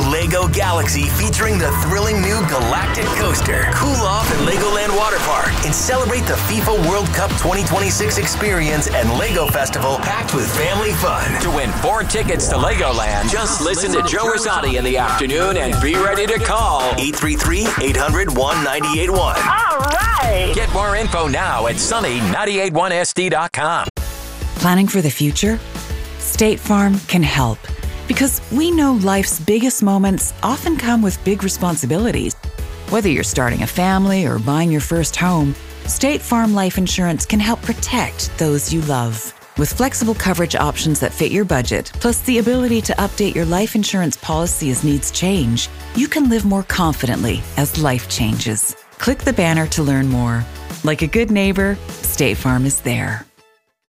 LEGO Galaxy featuring the thrilling new Galactic Coaster. Cool off at Legoland Water Park and celebrate the FIFA World Cup 2026 experience and LEGO Festival packed with family fun. To win 4 tickets to Legoland, just listen to Joe Rosati in the afternoon and be ready to call 833-800-1981. All right. Get more info now at sunny981sd.com. Planning for the future? State Farm can help, because we know life's biggest moments often come with big responsibilities. Whether you're starting a family or buying your first home, State Farm Life Insurance can help protect those you love. With flexible coverage options that fit your budget, plus the ability to update your life insurance policy as needs change, you can live more confidently as life changes. Click the banner to learn more. Like a good neighbor, State Farm is there.